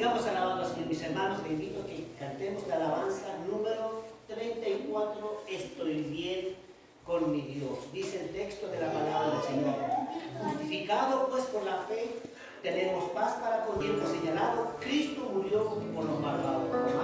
Sigamos alabando al Señor, mis hermanos. Les invito a que cantemos la alabanza número 34. Estoy bien con mi Dios. Dice el texto de la palabra del Señor. Justificado pues por la fe, tenemos paz para con Dios. Señalado, Cristo murió por los malvados.